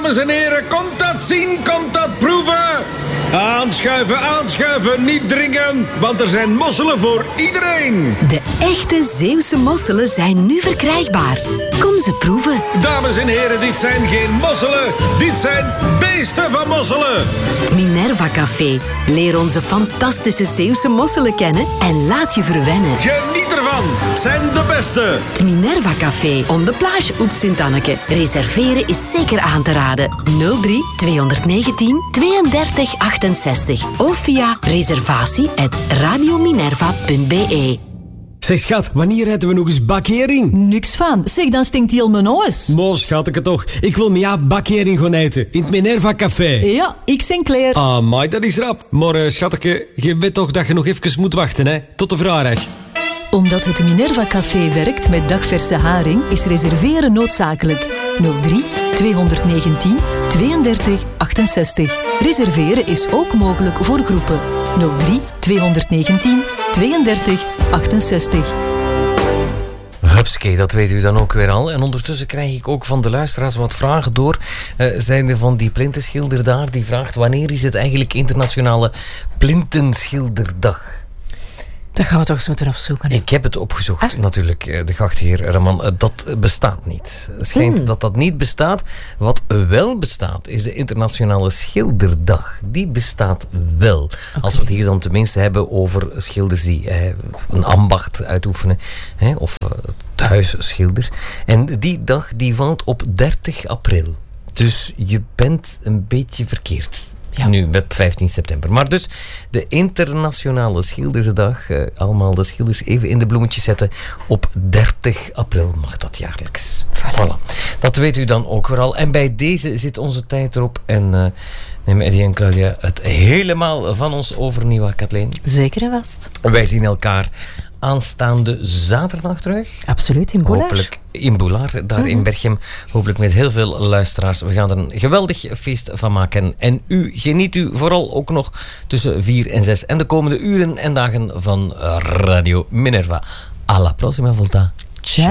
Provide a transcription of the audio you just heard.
Dames en heren, komt dat zien, komt dat proeven? Aanschuiven, aanschuiven, niet dringen, want er zijn mosselen voor iedereen. De echte Zeeuwse mosselen zijn nu verkrijgbaar. Kom ze proeven. Dames en heren, dit zijn geen mosselen, dit zijn beesten van mosselen. Het Minerva Café. Leer onze fantastische Zeeuwse mosselen kennen en laat je verwennen. Geniet ervan, het zijn de beste. Het Minerva Café, om de plage op Sint-Anneke. Reserveren is zeker aan te raden. 03 219 32 68 of via reservatie@radiominerva.be. Zeg schat, wanneer rijden we nog eens bakhering? Niks van. Zeg, dan stinkt heel mijn huis. Moos, schatke toch. Ik wil met jou bakhering gaan eten. In het Minerva Café. Ja, ik Sinclair. Amai, dat is rap. Maar schatke, je weet toch dat je nog even moet wachten, hè? Tot de vrijdag. Omdat het Minerva Café werkt met dagverse haring, is reserveren noodzakelijk. 03 219 32 68. Reserveren is ook mogelijk voor groepen. 03 219 32 68. Hupske, dat weet u dan ook weer al. En ondertussen krijg ik ook van de luisteraars wat vragen door. Zijnde van die plintenschilder daar, die vraagt wanneer is het eigenlijk internationale plintenschilderdag? Dat gaan we toch eens moeten opzoeken. Ik heb het opgezocht, natuurlijk, de gastheer Raman. Dat bestaat niet. Het schijnt dat dat niet bestaat. Wat wel bestaat, is de internationale schilderdag. Die bestaat wel. Okay. Als we het hier dan tenminste hebben over schilders die een ambacht uitoefenen. Of thuisschilders. En die dag die valt op 30 april. Dus je bent een beetje verkeerd. Ja. Nu, met 15 september. Maar dus de internationale schildersdag. Allemaal de schilders even in de bloemetjes zetten. Op 30 april mag dat jaarlijks. Voilà. Dat weet u dan ook weer al. En bij deze zit onze tijd erop. En neem Eddie en Claudia het helemaal van ons over, nietwaar, Kathleen? Zeker en vast. Wij zien elkaar aanstaande zaterdag terug. Absoluut, in Boulaar. Hopelijk in Boulaar, daar in Berchem. Hopelijk met heel veel luisteraars. We gaan er een geweldig feest van maken. En geniet u vooral ook nog tussen 4 en 6 en de komende uren en dagen van Radio Minerva. Alla prossima volta. Ciao.